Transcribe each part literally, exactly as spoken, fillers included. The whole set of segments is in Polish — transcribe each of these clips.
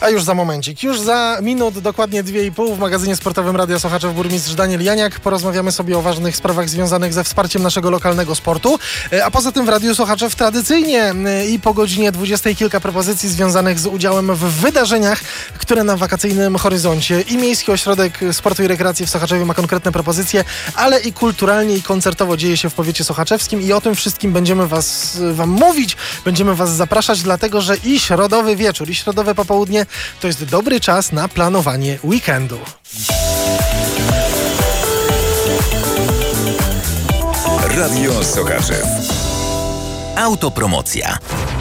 A już za momencik, już za minut, dokładnie dwie i pół w magazynie sportowym Radia Sochaczew burmistrz Daniel Janiak. Porozmawiamy sobie o ważnych sprawach związanych ze wsparciem naszego lokalnego sportu. A poza tym w Radiu Sochaczew tradycyjnie i po godzinie dwudziestej kilka propozycji związanych z udziałem w wydarzeniach, które na wakacyjnym horyzoncie. I Miejski Ośrodek Sportu i Rekreacji w Sochaczewie ma konkretne propozycje, ale i kulturalnie i koncertowo dzieje się w powiecie sochaczewskim i o tym wszystkim będziemy was, wam mówić, będziemy was zapraszać, dlatego że i środowy wieczór, i środowe popołudnie to jest dobry czas na planowanie weekendu. Radio Sochaczew. Autopromocja.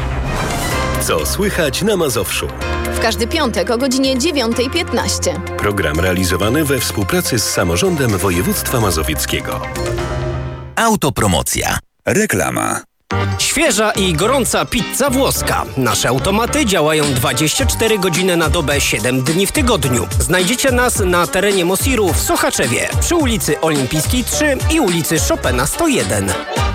Co słychać na Mazowszu? W każdy piątek o godzinie dziewiąta piętnaście. Program realizowany we współpracy z Samorządem Województwa Mazowieckiego. Autopromocja. Reklama. Świeża i gorąca pizza włoska. Nasze automaty działają dwadzieścia cztery godziny na dobę, siedem dni w tygodniu. Znajdziecie nas na terenie Mosiru w Sochaczewie, przy ulicy Olimpijskiej trzy i ulicy Chopina sto jeden.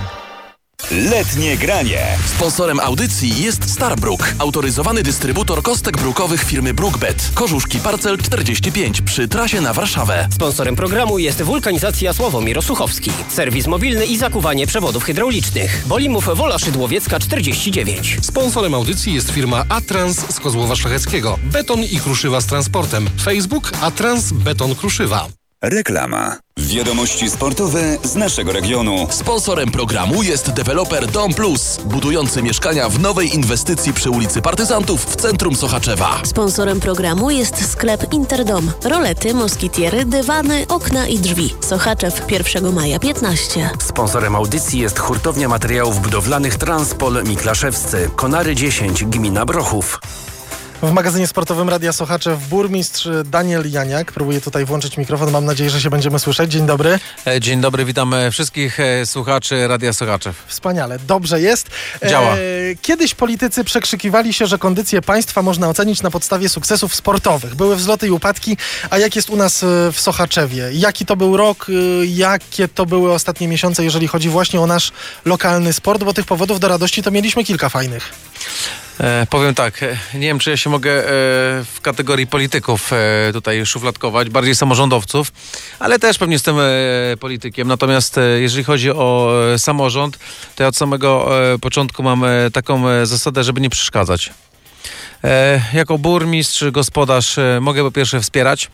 Letnie granie. Sponsorem audycji jest Starbrook, autoryzowany dystrybutor kostek brukowych firmy Brookbet. Korzuszki Parcel czterdzieści pięć przy trasie na Warszawę. Sponsorem programu jest Wulkanizacja Sławomir Osuchowski. Serwis mobilny i zakuwanie przewodów hydraulicznych. Bolimów Wola Szydłowiecka czterdzieści dziewięć. Sponsorem audycji jest firma Atrans z Kozłowa Szlacheckiego. Beton i kruszywa z transportem. Facebook Atrans Beton Kruszywa. Reklama. Wiadomości sportowe z naszego regionu. Sponsorem programu jest deweloper Dom Plus, budujący mieszkania w nowej inwestycji przy ulicy Partyzantów w centrum Sochaczewa. Sponsorem programu jest sklep Interdom. Rolety, moskitiery, dywany, okna i drzwi. Sochaczew pierwszego maja piętnaście. Sponsorem audycji jest hurtownia materiałów budowlanych Transpol Miklaszewscy. Konary dziesięć, gmina Brochów. W magazynie sportowym Radia Sochaczew burmistrz Daniel Janiak. Próbuję tutaj włączyć mikrofon. Mam nadzieję, że się będziemy słyszeć. Dzień dobry. Dzień dobry, witam wszystkich słuchaczy Radia Sochaczew. Wspaniale, dobrze jest. Działa. E, kiedyś politycy przekrzykiwali się, że kondycję państwa można ocenić na podstawie sukcesów sportowych. Były wzloty i upadki, a jak jest u nas w Sochaczewie? Jaki to był rok? Jakie to były ostatnie miesiące, jeżeli chodzi właśnie o nasz lokalny sport? Bo tych powodów do radości to mieliśmy kilka fajnych. E, powiem tak, nie wiem, czy ja się mogę e, w kategorii polityków e, tutaj szufladkować, bardziej samorządowców, ale też pewnie jestem e, politykiem. Natomiast e, jeżeli chodzi o e, samorząd, to ja od samego e, początku mam e, taką e, zasadę, żeby nie przeszkadzać. E, jako burmistrz, gospodarz e, mogę po pierwsze wspierać,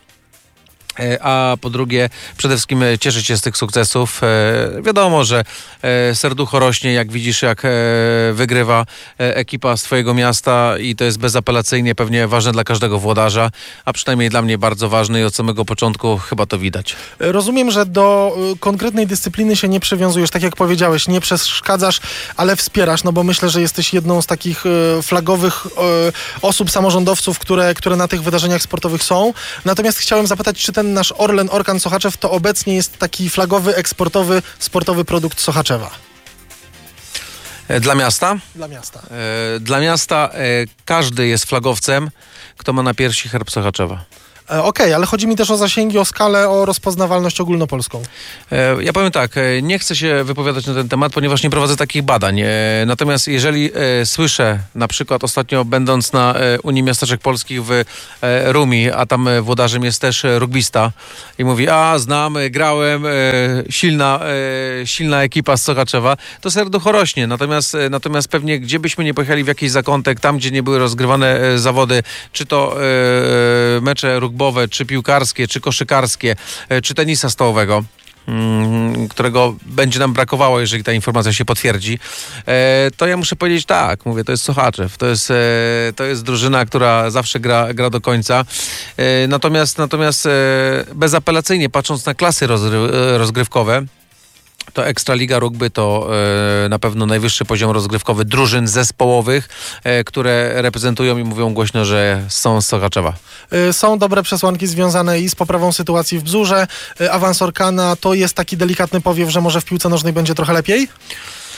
a po drugie przede wszystkim cieszyć się z tych sukcesów. E, wiadomo, że e, serducho rośnie, jak widzisz, jak e, wygrywa e, ekipa z twojego miasta i to jest bezapelacyjnie pewnie ważne dla każdego włodarza, a przynajmniej dla mnie bardzo ważne i od samego początku chyba to widać. Rozumiem, że do y, konkretnej dyscypliny się nie przywiązujesz, tak jak powiedziałeś, nie przeszkadzasz, ale wspierasz, no bo myślę, że jesteś jedną z takich y, flagowych y, osób, samorządowców, które, które na tych wydarzeniach sportowych są. Natomiast chciałem zapytać, czy ten nasz Orlen Orkan Sochaczew to obecnie jest taki flagowy, eksportowy, sportowy produkt Sochaczewa? Dla miasta? Dla miasta. Dla miasta każdy jest flagowcem, kto ma na piersi herb Sochaczewa. Okej, okay, ale chodzi mi też o zasięgi, o skalę, o rozpoznawalność ogólnopolską. Ja powiem tak, nie chcę się wypowiadać na ten temat, ponieważ nie prowadzę takich badań. Natomiast jeżeli słyszę, na przykład ostatnio będąc na Unii Miasteczek Polskich w Rumi, a tam włodarzem jest też rugbista i mówi, a znam, grałem, silna, silna ekipa z Sochaczewa, to serducho rośnie. Natomiast, natomiast pewnie gdzie byśmy nie pojechali w jakiś zakątek, tam gdzie nie były rozgrywane zawody, czy to mecze rugby, czy piłkarskie, czy koszykarskie, czy tenisa stołowego, którego będzie nam brakowało, jeżeli ta informacja się potwierdzi, to ja muszę powiedzieć tak, mówię, to jest Sochaczew, to jest, to jest drużyna, która zawsze gra, gra do końca. Natomiast, natomiast bezapelacyjnie patrząc na klasy rozgry, rozgrywkowe, to Ekstraliga Rugby to e, na pewno najwyższy poziom rozgrywkowy drużyn zespołowych, e, które reprezentują i mówią głośno, że są z Sochaczewa. Y, są dobre przesłanki związane i z poprawą sytuacji w Bzurze. Y, awans Orkana to jest taki delikatny powiew, że może w piłce nożnej będzie trochę lepiej?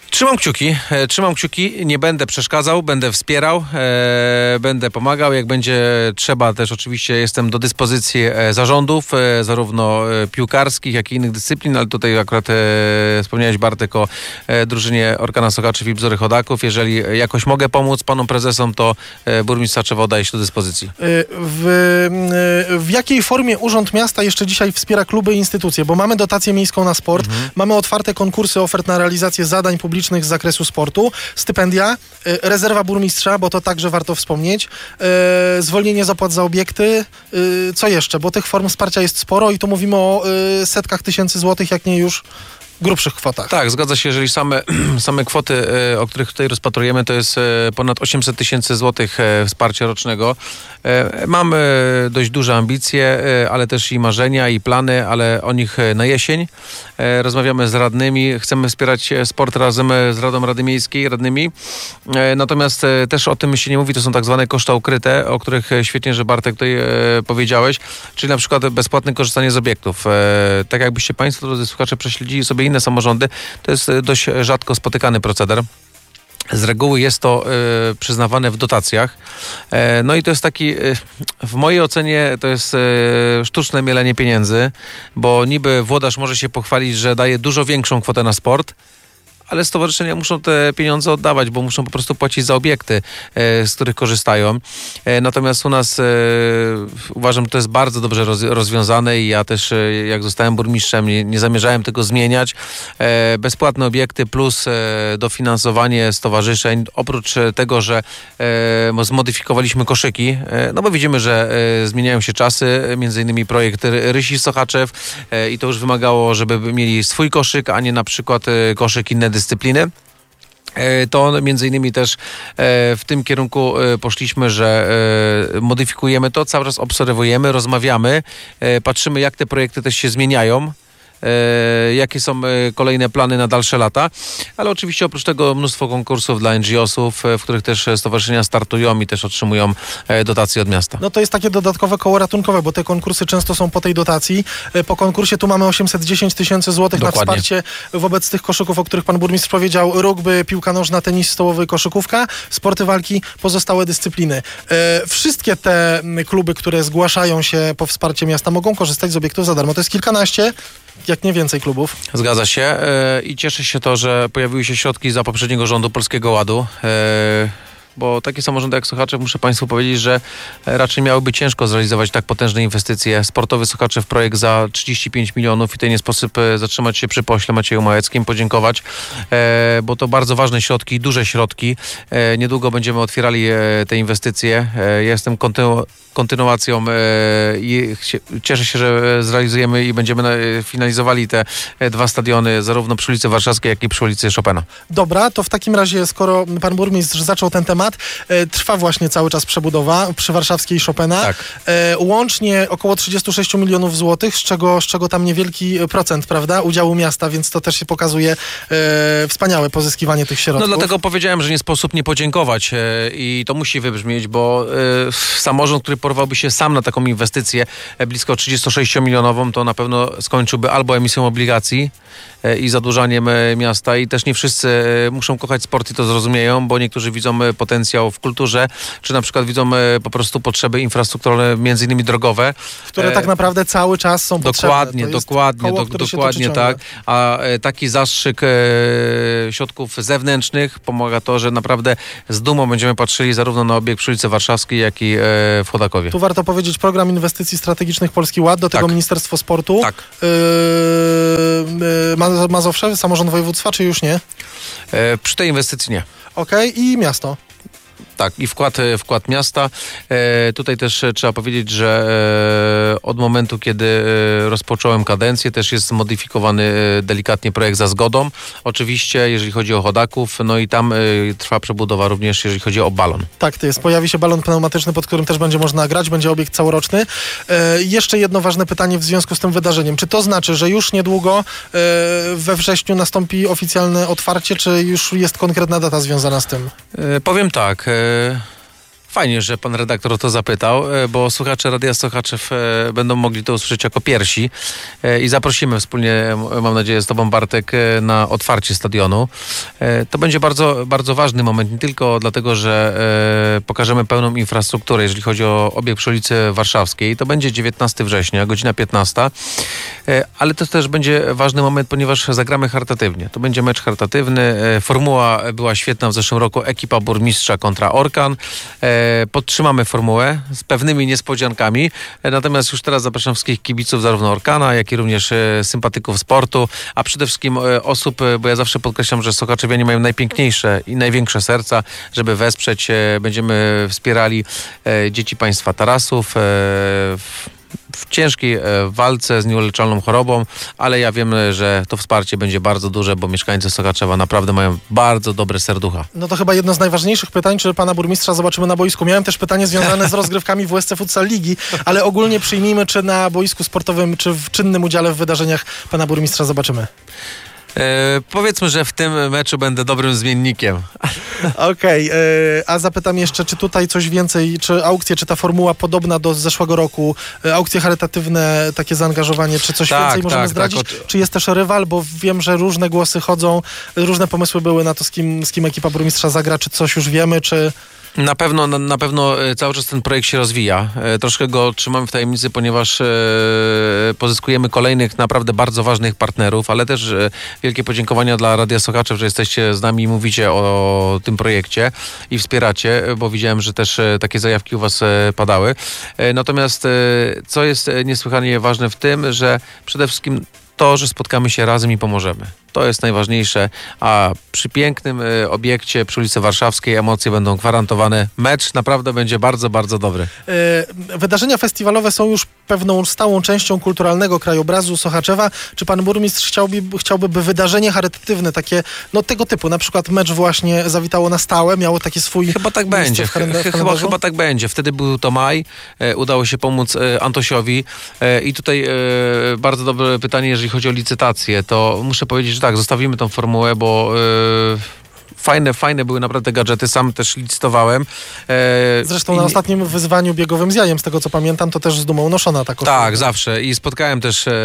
Trzymam kciuki, e, trzymam kciuki, nie będę przeszkadzał, będę wspierał, e, będę pomagał, jak będzie trzeba też oczywiście jestem do dyspozycji e, zarządów, e, zarówno e, piłkarskich, jak i innych dyscyplin, ale tutaj akurat e, wspomniałeś Bartek o e, drużynie Orkana Sochaczów i Bzory Chodaków. Jeżeli jakoś mogę pomóc panom prezesom, to e, burmistrz Saczewo daje się do dyspozycji. W, w jakiej formie Urząd Miasta jeszcze dzisiaj wspiera kluby i instytucje? Bo mamy dotację miejską na sport, mhm. mamy otwarte konkursy ofert na realizację zadań publicznych z zakresu sportu, stypendia, rezerwa burmistrza, bo to także warto wspomnieć, zwolnienie z opłat za obiekty, co jeszcze? Bo tych form wsparcia jest sporo i tu mówimy o setkach tysięcy złotych, jak nie już grubszych kwotach. Tak, zgadza się, jeżeli same, same kwoty, o których tutaj rozpatrujemy, to jest ponad osiemset tysięcy złotych wsparcia rocznego. Mamy dość duże ambicje, ale też i marzenia, i plany, ale o nich na jesień. Rozmawiamy z radnymi, chcemy wspierać sport razem z Radą Rady Miejskiej, radnymi. Natomiast też o tym się nie mówi, to są tak zwane koszta ukryte, o których świetnie, że Bartek tutaj powiedziałeś, czyli na przykład bezpłatne korzystanie z obiektów. Tak jakbyście Państwo, drodzy słuchacze, prześledzili sobie inne samorządy, to jest dość rzadko spotykany proceder. Z reguły jest to y, przyznawane w dotacjach. E, no i to jest taki, y, w mojej ocenie to jest y, sztuczne mielenie pieniędzy, bo niby włodarz może się pochwalić, że daje dużo większą kwotę na sport, ale stowarzyszenia muszą te pieniądze oddawać, bo muszą po prostu płacić za obiekty, e, z których korzystają. E, natomiast u nas e, uważam, że to jest bardzo dobrze roz, rozwiązane i ja też, e, jak zostałem burmistrzem, nie, nie zamierzałem tego zmieniać. E, bezpłatne obiekty plus e, dofinansowanie stowarzyszeń. Oprócz tego, że e, zmodyfikowaliśmy koszyki, e, no bo widzimy, że e, zmieniają się czasy, między innymi projekt Rysi Sochaczew e, i to już wymagało, żeby mieli swój koszyk, a nie na przykład e, koszyk inne dyscypliny. To między innymi też w tym kierunku poszliśmy, że modyfikujemy to, cały czas obserwujemy, rozmawiamy, patrzymy, jak te projekty też się zmieniają. E, jakie są e, kolejne plany na dalsze lata, ale oczywiście oprócz tego mnóstwo konkursów dla N G O sów, e, w których też stowarzyszenia startują i też otrzymują e, dotacje od miasta. No to jest takie dodatkowe koło ratunkowe, bo te konkursy często są po tej dotacji. E, po konkursie tu mamy osiemset dziesięć tysięcy złotych na wsparcie wobec tych koszyków, o których pan burmistrz powiedział, rugby, piłka nożna, tenis stołowy, koszykówka, sporty walki, pozostałe dyscypliny. E, wszystkie te kluby, które zgłaszają się po wsparcie miasta, mogą korzystać z obiektów za darmo. To jest kilkanaście, jak nie więcej klubów. Zgadza się yy, i cieszę się to, że pojawiły się środki za poprzedniego rządu Polskiego Ładu, yy, bo takie samorządy jak Sochaczew, muszę Państwu powiedzieć, że raczej miałyby ciężko zrealizować tak potężne inwestycje. Sportowy Sochaczew projekt za trzydzieści pięć milionów i tutaj nie sposób zatrzymać się przy pośle Macieju Małeckim, podziękować, e, bo to bardzo ważne środki, duże środki. E, niedługo będziemy otwierali e, te inwestycje. E, ja jestem kontynu- kontynuacją e, i cieszę się, że zrealizujemy i będziemy na, finalizowali te e, dwa stadiony, zarówno przy ulicy Warszawskiej, jak i przy ulicy Chopina. Dobra, to w takim razie, skoro pan burmistrz zaczął ten temat, e, trwa właśnie cały czas przebudowa przy Warszawskiej Chopina. Tak. E, łącznie około trzydzieści sześć milionów złotych, z czego, z czego tam niewielki procent, prawda, udziału miasta, więc to też się pokazuje e, wspaniałe pozyskiwanie tych środków. No dlatego powiedziałem, że nie sposób nie podziękować e, i to musi wybrzmieć, bo e, samorząd, który porwałby się sam na taką inwestycję e, blisko trzydziestosześciomilionową, to na pewno skończyłby albo emisją obligacji e, i zadłużaniem e, miasta i też nie wszyscy e, muszą kochać sport i to zrozumieją, bo niektórzy widzą e, potencjał w kulturze, czy na przykład widzą e, po prostu potrzeby infrastrukturalne, między innymi drogowe. Które e, tak naprawdę cały czas są dokładnie, potrzebne. Dokładnie, koło, do, dokładnie tak. A e, taki zastrzyk e, środków zewnętrznych pomaga to, że naprawdę z dumą będziemy patrzyli zarówno na obiekt przy ulicy Warszawskiej, jak i e, w Chodakowie. Tu warto powiedzieć program inwestycji strategicznych Polski Ład, do tego tak. Ministerstwo Sportu. Tak. Yy, Mazowsze, samorząd województwa, czy już nie? E, przy tej inwestycji nie. Okej, okay. I miasto. Tak, i wkład, wkład miasta. E, tutaj też trzeba powiedzieć, że e, od momentu, kiedy e, rozpocząłem kadencję, też jest zmodyfikowany e, delikatnie projekt za zgodą. Oczywiście, jeżeli chodzi o Chodaków, no i tam e, trwa przebudowa również, jeżeli chodzi o balon. Tak, to jest. Pojawi się balon pneumatyczny, pod którym też będzie można grać, będzie obiekt całoroczny. E, jeszcze jedno ważne pytanie w związku z tym wydarzeniem. Czy to znaczy, że już niedługo e, we wrześniu nastąpi oficjalne otwarcie, czy już jest konkretna data związana z tym? E, powiem tak. E, Fajnie, że pan redaktor o to zapytał, e, bo słuchacze Radia Sochaczew e, będą mogli to usłyszeć jako pierwsi e, i zaprosimy wspólnie, m- mam nadzieję, z tobą, Bartek, e, na otwarcie stadionu. E, to będzie bardzo, bardzo ważny moment, nie tylko dlatego, że e, pokażemy pełną infrastrukturę, jeżeli chodzi o obiekt przy ulicy Warszawskiej. To będzie dziewiętnastego września, godzina piętnasta, e, ale to też będzie ważny moment, ponieważ zagramy charytatywnie. To będzie mecz charytatywny. E, formuła była świetna w zeszłym roku, ekipa burmistrza kontra Orkan. E, Podtrzymamy formułę z pewnymi niespodziankami, natomiast już teraz zapraszam wszystkich kibiców zarówno Orkana, jak i również sympatyków sportu, a przede wszystkim osób, bo ja zawsze podkreślam, że sochaczewianie mają najpiękniejsze i największe serca, żeby wesprzeć. Będziemy wspierali dzieci państwa Tarasów w w ciężkiej e, walce z nieuleczalną chorobą, ale ja wiem, że to wsparcie będzie bardzo duże, bo mieszkańcy Sochaczewa naprawdę mają bardzo dobre serducha. No to chyba jedno z najważniejszych pytań, czy pana burmistrza zobaczymy na boisku. Miałem też pytanie związane z rozgrywkami w U S C Futsal Ligi, ale ogólnie przyjmijmy, czy na boisku sportowym, czy w czynnym udziale w wydarzeniach pana burmistrza zobaczymy. E, powiedzmy, że w tym meczu będę dobrym zmiennikiem. Okej, okay, a zapytam jeszcze, czy tutaj coś więcej, czy aukcje, czy ta formuła podobna do zeszłego roku, aukcje charytatywne, takie zaangażowanie, czy coś tak, więcej możemy tak, zdradzić? tak, od... Czy jest też rywal, bo wiem, że różne głosy chodzą, różne pomysły były na to, z kim, z kim ekipa burmistrza zagra, czy coś już wiemy, czy... Na pewno, na, na pewno cały czas ten projekt się rozwija. E, troszkę go trzymamy w tajemnicy, ponieważ e, pozyskujemy kolejnych naprawdę bardzo ważnych partnerów, ale też e, wielkie podziękowania dla Radia Sochaczew, że jesteście z nami i mówicie o tym projekcie i wspieracie, bo widziałem, że też e, takie zajawki u was e, padały. E, natomiast e, co jest niesłychanie ważne w tym, że przede wszystkim to, że spotkamy się razem i pomożemy. To jest najważniejsze, a przy pięknym y, obiekcie przy ulicy Warszawskiej emocje będą gwarantowane. Mecz naprawdę będzie bardzo, bardzo dobry. Yy, wydarzenia festiwalowe są już pewną stałą częścią kulturalnego krajobrazu Sochaczewa. Czy pan burmistrz chciałby, chciałby, by wydarzenie charytatywne, takie, no tego typu, na przykład mecz właśnie zawitało na stałe, miało taki swój... Chyba tak będzie. W kalend- w chyba, chyba tak będzie. Wtedy był to maj. E, udało się pomóc e, Antosiowi. E, I tutaj e, bardzo dobre pytanie, jeżeli chodzi o licytację, to muszę powiedzieć, że tak, zostawimy tą formułę, bo e, fajne, fajne były naprawdę gadżety, sam też licytowałem. E, Zresztą i... na ostatnim wyzwaniu biegowym z jajem, z tego co pamiętam, to też z dumą noszona ta koszulka. Tak, zawsze. I spotkałem też e,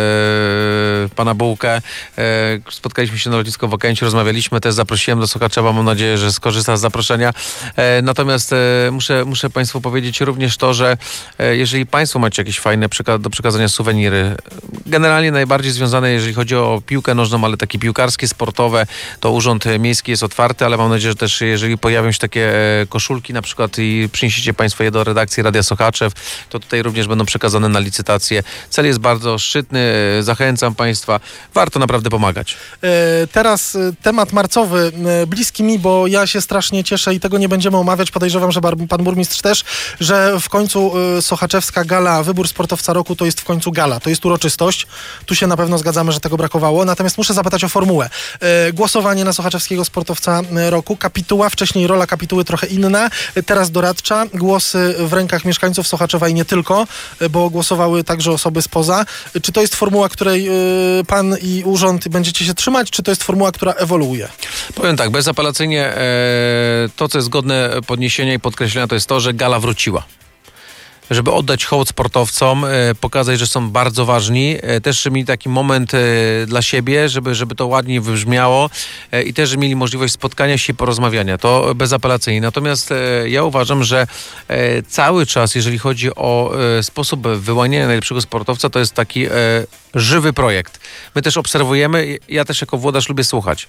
pana Bułkę. E, spotkaliśmy się na lotnisku w Okęciu, rozmawialiśmy, też zaprosiłem do Sochaczewa. Mam nadzieję, że skorzysta z zaproszenia. E, natomiast e, muszę, muszę państwu powiedzieć również to, że e, jeżeli państwo macie jakieś fajne przeka- do przekazania suweniry, generalnie najbardziej związane, jeżeli chodzi o piłkę nożną, ale takie piłkarskie, sportowe, to Urząd Miejski jest otwarty, ale mam nadzieję, że też jeżeli pojawią się takie koszulki na przykład i przyniesiecie państwo je do redakcji Radia Sochaczew, to tutaj również będą przekazane na licytację. Cel jest bardzo szczytny, zachęcam państwa. Warto naprawdę pomagać. E, teraz e, temat marcowy, e, bliski mi, bo ja się strasznie cieszę i tego nie będziemy omawiać. Podejrzewam, że bar, pan burmistrz też, że w końcu e, sochaczewska gala, wybór sportowca roku to jest w końcu gala, to jest uroczystość. Tu się na pewno zgadzamy, że tego brakowało. Natomiast muszę zapytać o formułę. E, głosowanie na sochaczewskiego sportowca roku, kapituła, wcześniej rola kapituły trochę inna, e, teraz doradcza, głosy w rękach mieszkańców Sochaczewa i nie tylko, e, bo głosowały także osoby spoza. E, czy to jest formuła, której e, pan i urząd będziecie się trzymać, czy to jest formuła, która ewoluuje? Powiem tak, bezapelacyjnie e, to, co jest godne podniesienia i podkreślenia, to jest to, że gala wróciła. Żeby oddać hołd sportowcom, e, pokazać, że są bardzo ważni. E, też mieli taki moment e, dla siebie, żeby, żeby to ładnie wybrzmiało e, i też mieli możliwość spotkania się i porozmawiania. To bezapelacyjnie. Natomiast e, ja uważam, że e, cały czas, jeżeli chodzi o e, sposób wyłaniania najlepszego sportowca, to jest taki e, żywy projekt. My też obserwujemy, ja też jako włodarz lubię słuchać.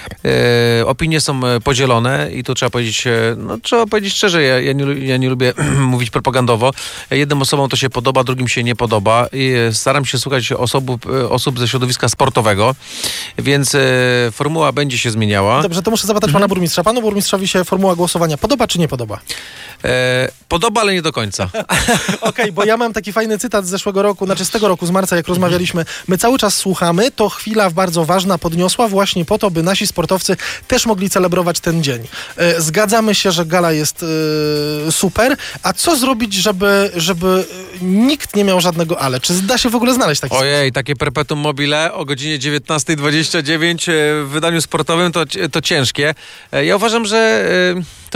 E, opinie są podzielone i tu trzeba powiedzieć, no trzeba powiedzieć szczerze, ja, ja, nie, ja nie lubię mówić propagandowo. Jednym osobom to się podoba, drugim się nie podoba i staram się słuchać osób, osób ze środowiska sportowego, więc e, formuła będzie się zmieniała. Dobrze, to muszę zapytać pana burmistrza. Panu burmistrzowi się formuła głosowania podoba czy nie podoba? E, podoba, ale nie do końca. Okej, okay, bo ja mam taki fajny cytat z zeszłego roku, znaczy z tego roku, z marca, jak rozmawialiśmy. My cały czas słuchamy, to chwila bardzo ważna podniosła właśnie po to, by nasi sportowcy też mogli celebrować ten dzień. E, zgadzamy się, że gala jest e, super, a co zrobić, żeby, żeby nikt nie miał żadnego ale? Czy da się w ogóle znaleźć taki Ojej, sposób? Takie perpetuum mobile o godzinie dziewiętnasta dwadzieścia dziewięć w wydaniu sportowym to, to ciężkie. Ja uważam, że to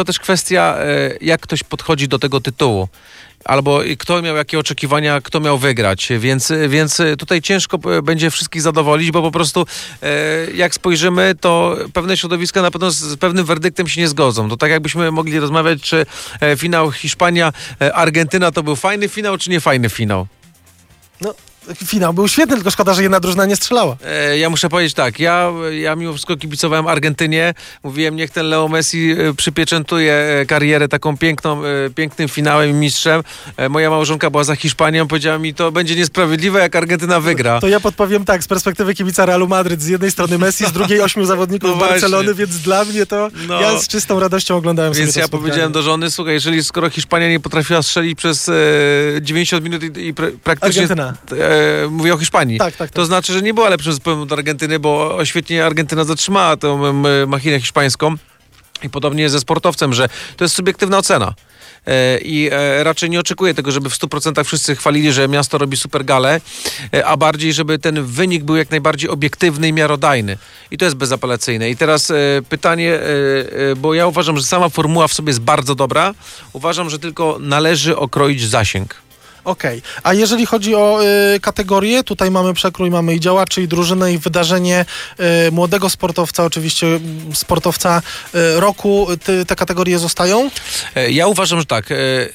to też kwestia, e, jak ktoś podchodzi do tego tytułu. Albo kto miał jakie oczekiwania, kto miał wygrać, więc, więc tutaj ciężko będzie wszystkich zadowolić, bo po prostu e, jak spojrzymy, to pewne środowiska na pewno z pewnym werdyktem się nie zgodzą. To tak jakbyśmy mogli rozmawiać, czy e, finał Hiszpania-Argentyna to był fajny finał, czy nie fajny finał. No, finał był świetny, tylko szkoda, że jedna drużyna nie strzelała. E, ja muszę powiedzieć tak, ja, ja mimo wszystko kibicowałem Argentynie, mówiłem, niech ten Leo Messi e, przypieczętuje karierę taką piękną, e, pięknym finałem i mistrzem. E, moja małżonka była za Hiszpanią, powiedziała mi, to będzie niesprawiedliwe, jak Argentyna wygra. To ja podpowiem tak, z perspektywy kibica Realu Madryt, z jednej strony Messi, z drugiej ośmiu zawodników no z Barcelony, więc dla mnie to no. ja z czystą radością oglądałem Więc sobie ja to powiedziałem do żony, słuchaj, jeżeli skoro Hiszpania nie potrafiła strzelić przez e, dziewięćdziesiąt minut i, i pra, praktycznie... Argentyna. E, mówię o Hiszpanii. Tak, tak, tak. To znaczy, że nie była lepszym zespołem od Argentyny, bo świetnie Argentyna zatrzymała tę m, machinę hiszpańską. I podobnie ze sportowcem, że to jest subiektywna ocena. E, I e, raczej nie oczekuję tego, żeby w stu procentach wszyscy chwalili, że miasto robi super galę, e, a bardziej, żeby ten wynik był jak najbardziej obiektywny i miarodajny. I to jest bezapelacyjne. I teraz e, pytanie, e, e, bo ja uważam, że sama formuła w sobie jest bardzo dobra. Uważam, że tylko należy okroić zasięg. Okej, okay. A jeżeli chodzi o y, kategorie, tutaj mamy przekrój, mamy i działaczy, i drużynę, i wydarzenie y, młodego sportowca, oczywiście y, sportowca y, roku, ty, te kategorie zostają? Ja uważam, że tak,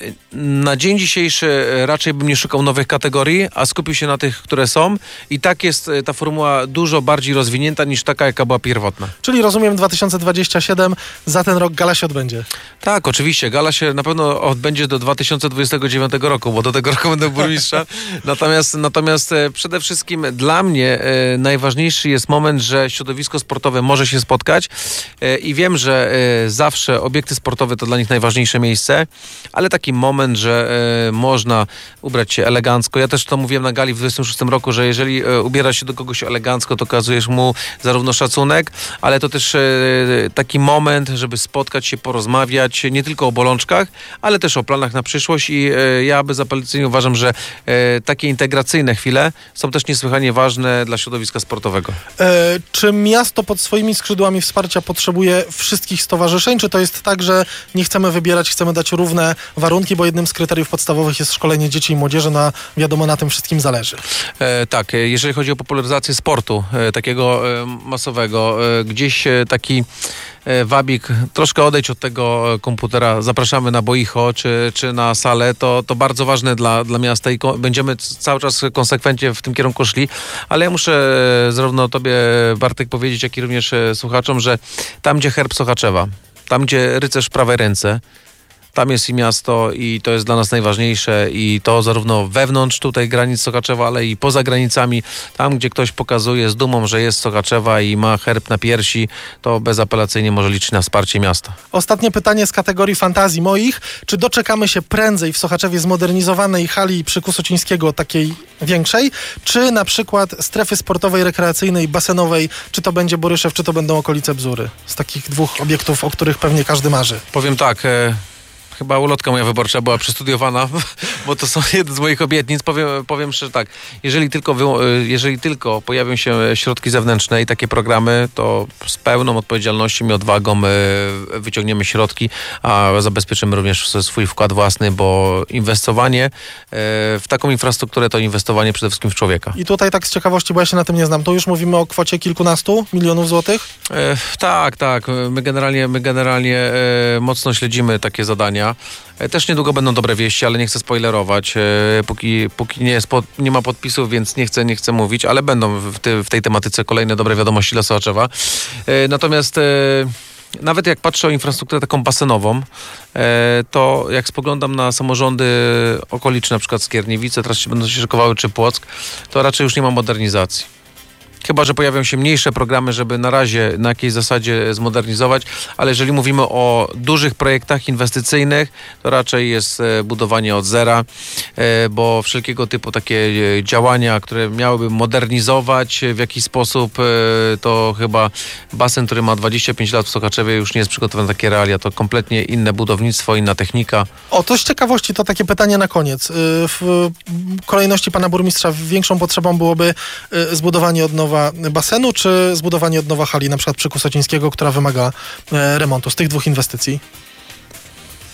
na dzień dzisiejszy raczej bym nie szukał nowych kategorii, a skupił się na tych, które są i tak jest ta formuła dużo bardziej rozwinięta niż taka, jaka była pierwotna. Czyli rozumiem, dwa tysiące dwudziesty siódmy, za ten rok gala się odbędzie? Tak, oczywiście, gala się na pewno odbędzie do dwa tysiące dwudziestego dziewiątego roku, bo do tego roku będę burmistrza. Natomiast, natomiast przede wszystkim dla mnie e, najważniejszy jest moment, że środowisko sportowe może się spotkać e, i wiem, że e, zawsze obiekty sportowe to dla nich najważniejsze miejsce, ale taki moment, że e, można ubrać się elegancko. Ja też to mówiłem na gali w dwudziestym szóstym roku, że jeżeli e, ubierasz się do kogoś elegancko, to okazujesz mu zarówno szacunek, ale to też e, taki moment, żeby spotkać się, porozmawiać nie tylko o bolączkach, ale też o planach na przyszłość i e, ja bezapelacyjnie uważam, że e, takie integracyjne chwile są też niesłychanie ważne dla środowiska sportowego. E, czy miasto pod swoimi skrzydłami wsparcia potrzebuje wszystkich stowarzyszeń? Czy to jest tak, że nie chcemy wybierać, chcemy dać równe warunki, bo jednym z kryteriów podstawowych jest szkolenie dzieci i młodzieży, no wiadomo, na tym wszystkim zależy. E, tak, jeżeli chodzi o popularyzację sportu e, takiego e, masowego, e, gdzieś e, taki wabik, troszkę odejdź od tego komputera, zapraszamy na boicho czy, czy na salę, to, to bardzo ważne dla, dla miasta i ko- będziemy cały czas konsekwentnie w tym kierunku szli, ale ja muszę zarówno tobie, Bartek, powiedzieć, jak i również słuchaczom, że tam, gdzie herb Sochaczewa, tam, gdzie rycerz w prawej ręce, tam jest i miasto i to jest dla nas najważniejsze i to zarówno wewnątrz tutaj granic Sochaczewa, ale i poza granicami. Tam, gdzie ktoś pokazuje z dumą, że jest z Sochaczewa i ma herb na piersi, to bezapelacyjnie może liczyć na wsparcie miasta. Ostatnie pytanie z kategorii fantazji moich. Czy doczekamy się prędzej w Sochaczewie zmodernizowanej hali przy Kusocińskiego, takiej większej, czy na przykład strefy sportowej, rekreacyjnej, basenowej, czy to będzie Boryszew, czy to będą okolice Bzury? Z takich dwóch obiektów, o których pewnie każdy marzy. Powiem tak... E- Chyba ulotka moja wyborcza była przestudiowana, bo to są jedne z moich obietnic. Powiem, powiem że tak, jeżeli tylko, wy, jeżeli tylko pojawią się środki zewnętrzne i takie programy, to z pełną odpowiedzialnością i odwagą wyciągniemy środki, a zabezpieczymy również swój wkład własny, bo inwestowanie w taką infrastrukturę to inwestowanie przede wszystkim w człowieka. I tutaj tak z ciekawości, bo ja się na tym nie znam, to już mówimy o kwocie kilkunastu milionów złotych? E, tak, tak. My generalnie, my generalnie e, mocno śledzimy takie zadania. Też niedługo będą dobre wieści, ale nie chcę spoilerować. Póki, póki nie, jest pod, nie ma podpisów, więc nie chcę, nie chcę mówić, ale będą w, ty, w tej tematyce kolejne dobre wiadomości dla Sochaczewa. Natomiast nawet jak patrzę o infrastrukturę taką basenową, to jak spoglądam na samorządy okoliczne, na przykład Skierniewice, teraz się będą się szykowały, czy Płock, to raczej już nie ma modernizacji. Chyba że pojawią się mniejsze programy, żeby na razie na jakiejś zasadzie zmodernizować, ale jeżeli mówimy o dużych projektach inwestycyjnych, to raczej jest budowanie od zera, bo wszelkiego typu takie działania, które miałyby modernizować w jakiś sposób, to chyba basen, który ma dwadzieścia pięć lat w Sochaczewie, już nie jest przygotowany na takie realia. To kompletnie inne budownictwo, inna technika. O, to z ciekawości to takie pytanie na koniec. W kolejności pana burmistrza większą potrzebą byłoby zbudowanie od nowa basenu, czy zbudowanie od nowa hali, na przykład przy Kusocińskiego, która wymaga e, remontu, z tych dwóch inwestycji?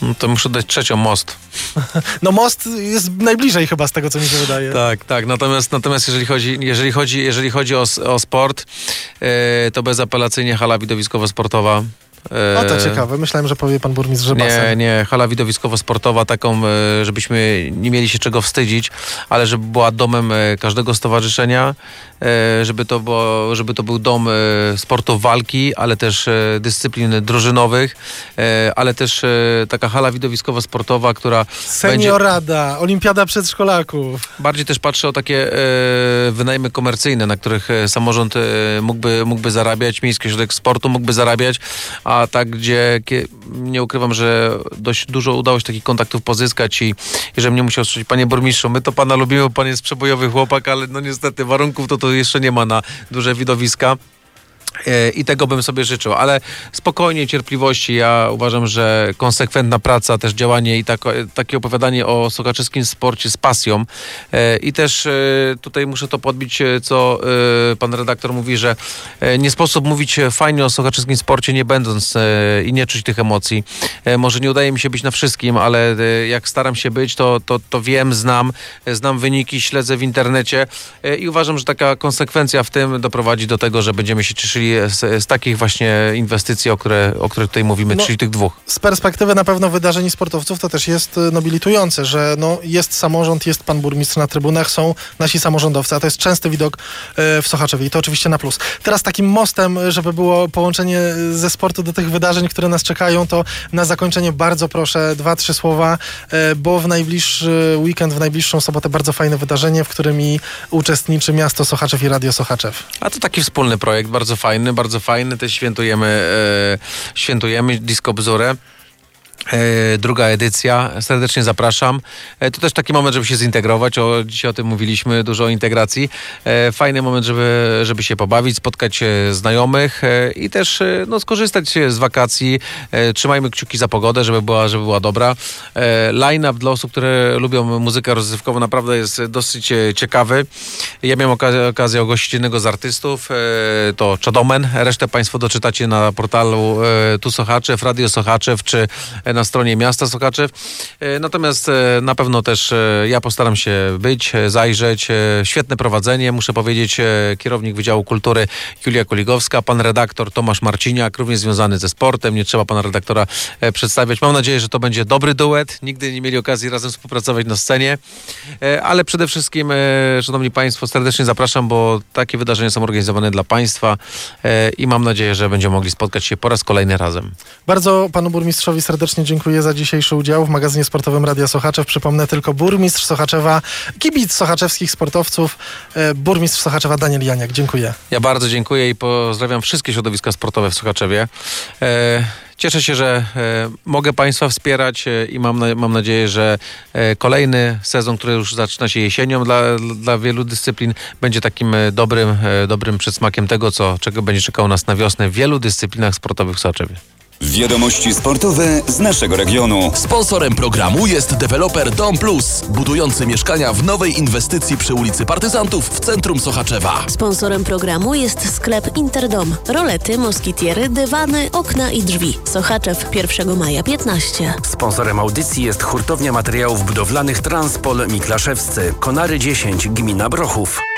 No to muszę dać trzecią, Most. No Most jest najbliżej chyba z tego, co mi się wydaje. Tak, tak. Natomiast, natomiast jeżeli chodzi, jeżeli chodzi, jeżeli chodzi o, o sport, e, to bezapelacyjnie hala widowiskowo-sportowa. O, to ciekawe. Myślałem, że powie pan burmistrz, że basen. Nie, nie. Hala widowiskowo-sportowa, taką, żebyśmy nie mieli się czego wstydzić, ale żeby była domem każdego stowarzyszenia, żeby to, było, żeby to był dom sportów walki, ale też dyscyplin drużynowych, ale też taka hala widowiskowo-sportowa, która Seniorada, będzie... Olimpiada przedszkolaków. Bardziej też patrzę o takie wynajmy komercyjne, na których samorząd mógłby, mógłby zarabiać, Miejski Ośrodek Sportu mógłby zarabiać, a tak, gdzie nie ukrywam, że dość dużo udało się takich kontaktów pozyskać i, i że mnie musiał słyszeć, panie burmistrzu, my to pana lubimy, pan jest przebojowy chłopak, ale no niestety warunków to, to jeszcze nie ma na duże widowiska. I tego bym sobie życzył, ale spokojnie, cierpliwości. Ja uważam, że konsekwentna praca, też działanie i tak, takie opowiadanie o sochaczewskim sporcie z pasją. I też tutaj muszę to podbić, co pan redaktor mówi, że nie sposób mówić fajnie o sochaczewskim sporcie, nie będąc i nie czuć tych emocji. Może nie udaje mi się być na wszystkim, ale jak staram się być, to, to, to wiem, znam, znam wyniki, śledzę w internecie i uważam, że taka konsekwencja w tym doprowadzi do tego, że będziemy się cieszyli Z, z takich właśnie inwestycji, o, które, o których tutaj mówimy, no, czyli tych dwóch. Z perspektywy na pewno wydarzeń i sportowców to też jest nobilitujące, że no, jest samorząd, jest pan burmistrz na trybunach, są nasi samorządowcy, a to jest częsty widok w Sochaczewie i to oczywiście na plus. Teraz takim mostem, żeby było połączenie ze sportu do tych wydarzeń, które nas czekają, to na zakończenie bardzo proszę dwa, trzy słowa, bo w najbliższy weekend, w najbliższą sobotę bardzo fajne wydarzenie, w którym i uczestniczy miasto Sochaczew i Radio Sochaczew. A to taki wspólny projekt, bardzo fajny. Fajny, bardzo fajny, też świętujemy, e, świętujemy Disco Bzurę. E, druga edycja. Serdecznie zapraszam. E, to też taki moment, żeby się zintegrować. O, dzisiaj o tym mówiliśmy, dużo o integracji. E, fajny moment, żeby, żeby się pobawić, spotkać znajomych e, i też e, no, skorzystać z wakacji. E, trzymajmy kciuki za pogodę, żeby była, żeby była dobra. E, line-up dla osób, które lubią muzykę rozrywkową, naprawdę jest dosyć ciekawy. Ja miałem okazję, okazję ogłosić jednego z artystów. E, to Czadomen. Resztę państwo doczytacie na portalu e, Tu Sochaczew, Radio Sochaczew, czy na stronie miasta Sochaczew. Natomiast na pewno też ja postaram się być, zajrzeć. Świetne prowadzenie, muszę powiedzieć, kierownik Wydziału Kultury Julia Kuligowska, pan redaktor Tomasz Marciniak, również związany ze sportem. Nie trzeba pana redaktora przedstawiać. Mam nadzieję, że to będzie dobry duet. Nigdy nie mieli okazji razem współpracować na scenie. Ale przede wszystkim, szanowni państwo, serdecznie zapraszam, bo takie wydarzenia są organizowane dla państwa i mam nadzieję, że będziemy mogli spotkać się po raz kolejny razem. Bardzo panu burmistrzowi serdecznie dziękuję za dzisiejszy udział w magazynie sportowym Radia Sochaczew. Przypomnę tylko burmistrz Sochaczewa, kibic sochaczewskich sportowców, burmistrz Sochaczewa Daniel Janiak. Dziękuję. Ja bardzo dziękuję i pozdrawiam wszystkie środowiska sportowe w Sochaczewie. Cieszę się, że mogę państwa wspierać i mam, na, mam nadzieję, że kolejny sezon, który już zaczyna się jesienią dla, dla wielu dyscyplin, będzie takim dobrym, dobrym przedsmakiem tego, co, czego będzie czekało nas na wiosnę w wielu dyscyplinach sportowych w Sochaczewie. Wiadomości sportowe z naszego regionu. Sponsorem programu jest deweloper Dom Plus, budujący mieszkania w nowej inwestycji przy ulicy Partyzantów w centrum Sochaczewa. Sponsorem programu jest sklep Interdom. Rolety, moskitiery, dywany, okna i drzwi. Sochaczew, pierwszego maja piętnaście. Sponsorem audycji jest hurtownia materiałów budowlanych Transpol Miklaszewscy. Konary dziesięć, gmina Brochów.